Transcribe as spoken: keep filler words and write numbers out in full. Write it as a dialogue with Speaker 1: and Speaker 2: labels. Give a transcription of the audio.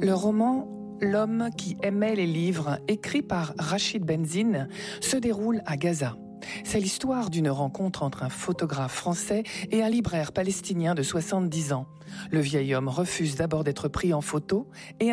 Speaker 1: Le roman L'homme qui aimait les livres, écrit par Rachid Benzine, se déroule à Gaza. C'est l'histoire d'une rencontre entre un photographe français et un libraire palestinien de soixante-dix ans. Le vieil homme refuse d'abord d'être pris en photo et